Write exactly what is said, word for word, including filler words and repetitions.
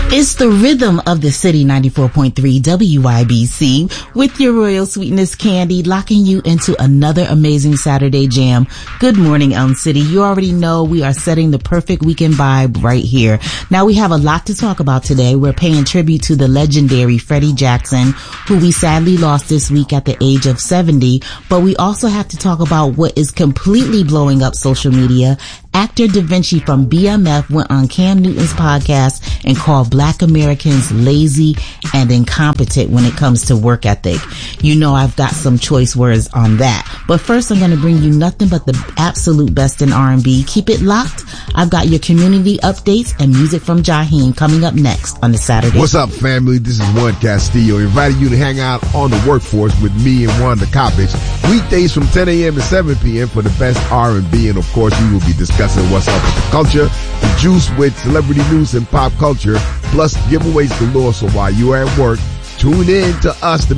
It's the rhythm of the city, ninety-four point three W I B C, with your Royal Sweetness Candy, locking you into another amazing Saturday jam. Good morning, Elm City. You already know we are setting the perfect weekend vibe right here. Now, we have a lot to talk about today. We're paying tribute to the legendary Freddie Jackson, who we sadly lost this week at the age of seventy. But we also have to talk about what is completely blowing up social media. Actor Da Vinci from B M F went on Cam Newton's podcast and called Black Americans lazy and incompetent when it comes to work ethic. You know I've got some choice words on that. But first, I'm going to bring you nothing but the absolute best in R and B. Keep it locked. I've got your community updates and music from Jaheim coming up next on the Saturday. What's up, family? This is Juan Castillo, inviting you to hang out on the Workforce with me and Wanda Coppage, weekdays from ten a.m. to seven p.m. for the best R and B. And of course, we will be discussing what's up with the culture, the juice with celebrity news and pop culture, plus giveaways galore. So while you're at work, tune in to us to